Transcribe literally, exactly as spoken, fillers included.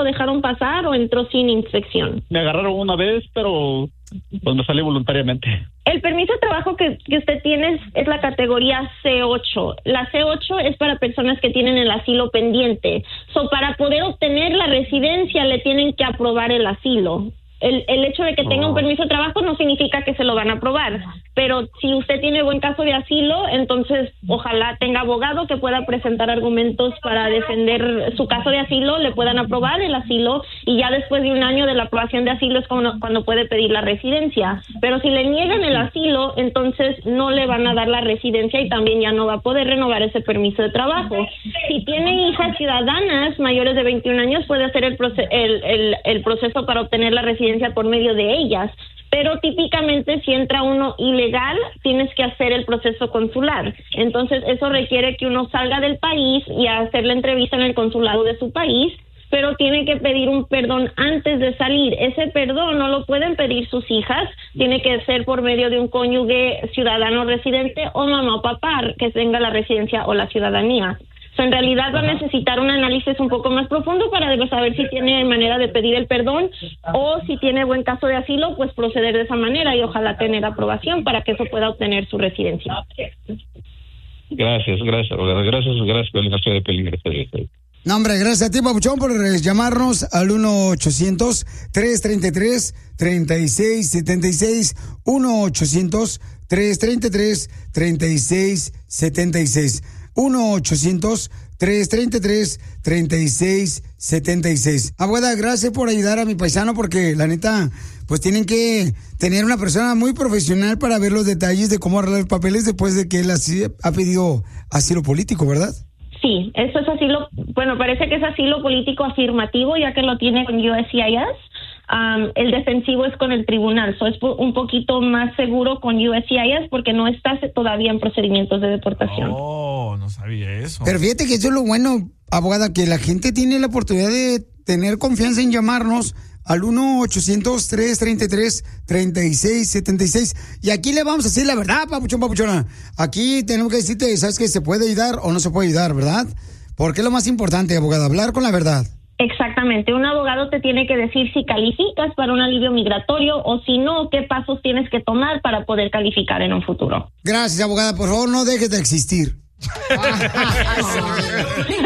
lo dejaron pasar o entró sin inspección? Me agarraron una vez, pero pues me salí voluntariamente. El permiso de trabajo que, que usted tiene es, es la categoría C ocho. La C ocho es para personas que tienen el asilo pendiente. So, para poder obtener la residencia le tienen que aprobar el asilo. El, el hecho de que tenga un permiso de trabajo no significa que se lo van a aprobar, pero si usted tiene buen caso de asilo, entonces ojalá tenga abogado que pueda presentar argumentos para defender su caso de asilo, le puedan aprobar el asilo y ya después de un año de la aprobación de asilo es cuando, cuando puede pedir la residencia. Pero si le niegan el asilo, entonces no le van a dar la residencia y también ya no va a poder renovar ese permiso de trabajo. Si tiene hijas ciudadanas mayores de veintiún años, puede hacer el, proce- el, el, el proceso para obtener la residencia por medio de ellas, pero típicamente si entra uno ilegal tienes que hacer el proceso consular, entonces eso requiere que uno salga del país y hacer la entrevista en el consulado de su país, pero tiene que pedir un perdón antes de salir. Ese perdón no lo pueden pedir sus hijas, tiene que ser por medio de un cónyuge ciudadano residente o mamá o papá que tenga la residencia o la ciudadanía. So, en realidad va a necesitar un análisis un poco más profundo para saber si tiene manera de pedir el perdón o si tiene buen caso de asilo, pues proceder de esa manera y ojalá tener aprobación para que eso pueda obtener su residencia. Gracias, gracias, gracias, gracias por el caso de peligro. No, hombre, gracias a ti, Papuchón, por llamarnos al uno ochocientos, tres treinta y tres, treinta y seis setenta y seis, uno ochocientos, tres treinta y tres, treinta y seis setenta y seis. uno ochocientos, tres treinta y tres, treinta y seis setenta y seis. Abogada, gracias por ayudar a mi paisano porque la neta, pues tienen que tener una persona muy profesional para ver los detalles de cómo arreglar papeles después de que él así ha pedido asilo político, ¿verdad? Sí, eso es asilo, bueno, parece que es asilo político afirmativo ya que lo tiene con U S C I S. Um, el defensivo es con el tribunal, so es un poquito más seguro con U S C I S porque no está todavía en procedimientos de deportación. Oh, no sabía eso. Pero fíjate que eso es lo bueno, abogada, que la gente tiene la oportunidad de tener confianza en llamarnos al uno ochocientos, tres treinta y tres, treinta y seis setenta y seis. Y aquí le vamos a decir la verdad, papuchón, papuchona. Aquí tenemos que decirte, ¿sabes qué? Se puede ayudar o no se puede ayudar, ¿verdad? Porque es lo más importante, abogada, hablar con la verdad. Exactamente, un abogado te tiene que decir si calificas para un alivio migratorio o si no, qué pasos tienes que tomar para poder calificar en un futuro. Gracias, abogada, por favor, no dejes de existir.